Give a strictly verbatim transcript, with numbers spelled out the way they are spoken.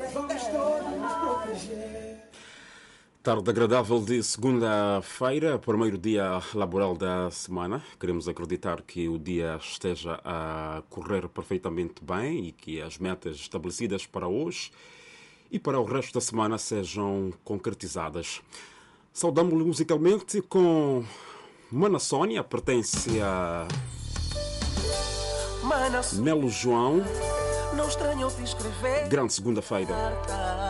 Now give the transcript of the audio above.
Vamos todos nos proteger. Tarde agradável de segunda-feira, primeiro dia laboral da semana. Queremos acreditar que o dia esteja a correr perfeitamente bem e que as metas estabelecidas para hoje e para o resto da semana sejam concretizadas. Saudamos-lhe musicalmente com Mana Sónia, pertence a Mana Melo João. não estranho te escrever. Grande segunda-feira.